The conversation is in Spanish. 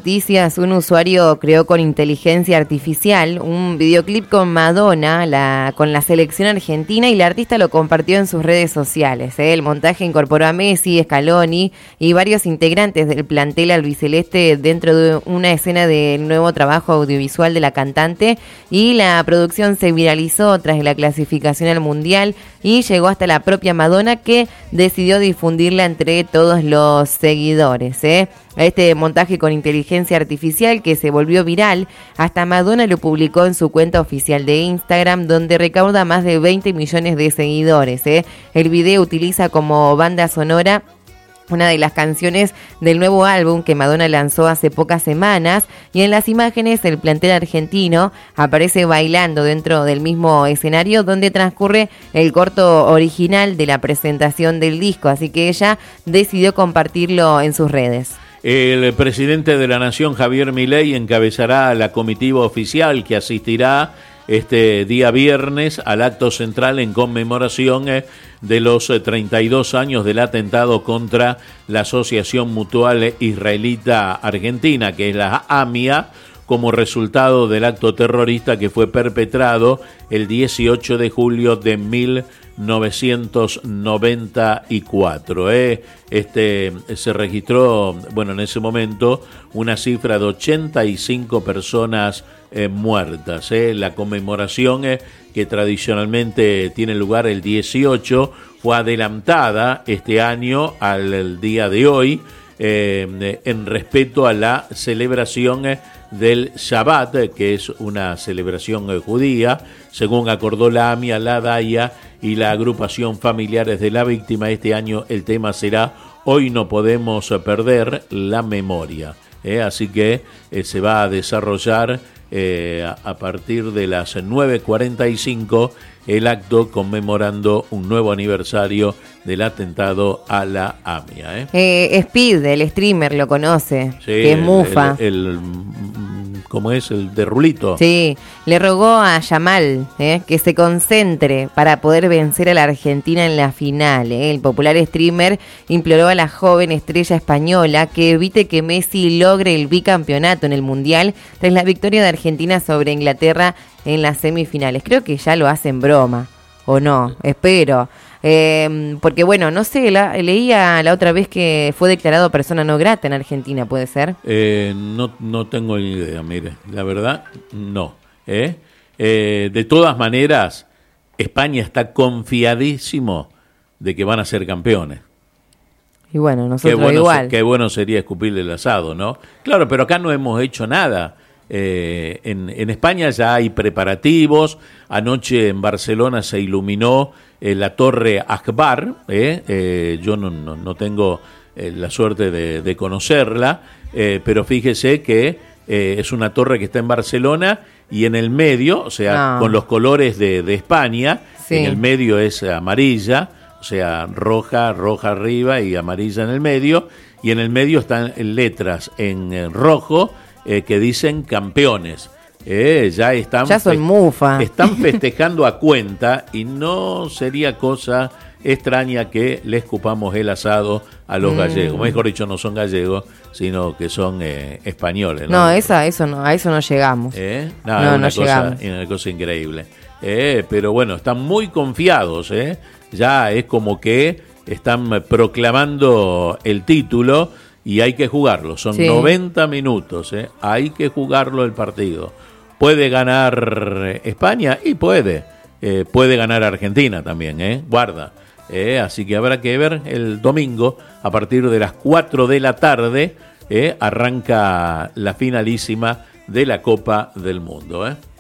noticias, un usuario creó con inteligencia artificial un videoclip con Madonna, con la selección argentina, y la artista lo compartió en sus redes sociales. El montaje incorporó a Messi, Scaloni y varios integrantes del plantel albiceleste dentro de una escena del nuevo trabajo audiovisual de la cantante, y la producción se viralizó tras la clasificación al Mundial y llegó hasta la propia Madonna, que decidió difundirla entre todos los seguidores. Este montaje con inteligencia artificial, que se volvió viral, hasta Madonna lo publicó en su cuenta oficial de Instagram, donde recauda más de 20 millones de seguidores. El video utiliza como banda sonora una de las canciones del nuevo álbum que Madonna lanzó hace pocas semanas, y en las imágenes el plantel argentino aparece bailando dentro del mismo escenario donde transcurre el corto original de la presentación del disco, así que ella decidió compartirlo en sus redes. El presidente de la Nación, Javier Milei, encabezará la comitiva oficial que asistirá este día viernes al acto central en conmemoración de los 32 años del atentado contra la Asociación Mutual Israelita Argentina, que es la AMIA, como resultado del acto terrorista que fue perpetrado el 18 de julio de 1994. Se registró, en ese momento, una cifra de 85 personas muertas. La conmemoración que tradicionalmente tiene lugar el 18 fue adelantada este año al día de hoy, en respeto a la celebración del Shabbat, que es una celebración judía, según acordó la AMIA, la DAIA y la agrupación Familiares de la Víctima. Este año el tema será Hoy no podemos perder la memoria. Así que se va a desarrollar a partir de las 9:45 el acto conmemorando un nuevo aniversario del atentado a la AMIA. Speed, el streamer, lo conoce, sí, que es Mufa. ¿Cómo es? El de Rulito. Sí, le rogó a Yamal que se concentre para poder vencer a la Argentina en la final. El popular streamer imploró a la joven estrella española que evite que Messi logre el bicampeonato en el Mundial tras la victoria de Argentina sobre Inglaterra en las semifinales. Creo que ya lo hacen broma, ¿o no? Espero. Porque no sé, leía la otra vez que fue declarado persona no grata en Argentina, ¿puede ser? No tengo ni idea, mire, la verdad, no. De todas maneras, España está confiadísimo de que van a ser campeones. Y nosotros igual. Qué bueno sería escupirle el asado, ¿no? Claro, pero acá no hemos hecho nada. En España ya hay preparativos. Anoche en Barcelona se iluminó la Torre Akbar. Yo no tengo la suerte de conocerla, pero fíjese que es una torre que está en Barcelona y en el medio, con los colores de España, sí. En el medio es amarilla, roja arriba y amarilla en el medio, y en el medio están letras en rojo que dicen campeones. Ya son mufa. Están festejando a cuenta, y no sería cosa extraña que le escupamos el asado a los gallegos. Mejor dicho, no son gallegos, sino que son españoles. No, a eso no llegamos. No llegamos. Una cosa increíble. Pero están muy confiados. Ya es como que están proclamando el título. Y hay que jugarlo, son 90 minutos, hay que jugarlo el partido. ¿Puede ganar España? Y puede ganar Argentina también, guarda. Así que habrá que ver el domingo, a partir de las 4 de la tarde, arranca la finalísima de la Copa del Mundo.